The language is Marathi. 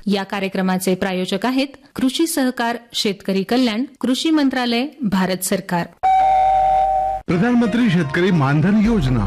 या कार्यक्रमाचे प्रायोजक आहेत कृषी सहकार शेतकरी कल्याण कृषी मंत्रालय भारत सरकार. प्रधानमंत्री शेतकरी मानधन योजना